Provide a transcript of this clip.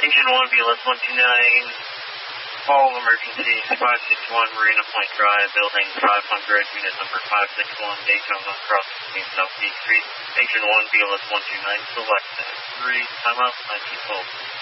Engine 1, BLS 129, call emergency 561 Marina Point Drive, building 500, unit number 561, Daytona, cross between Southeast Street. Engine 1, BLS 129, select 3, timeout, 19 hold.